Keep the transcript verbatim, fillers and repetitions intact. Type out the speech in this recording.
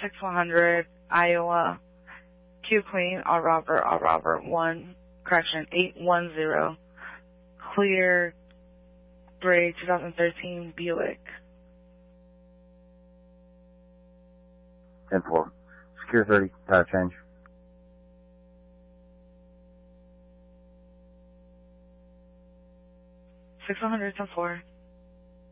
six one hundred, Iowa, Q Queen, R Robert, R Robert, one, correction, eight one zero, clear, gray, twenty thirteen Buick. ten four. Secure thirty, tire change. six one hundred, ten four.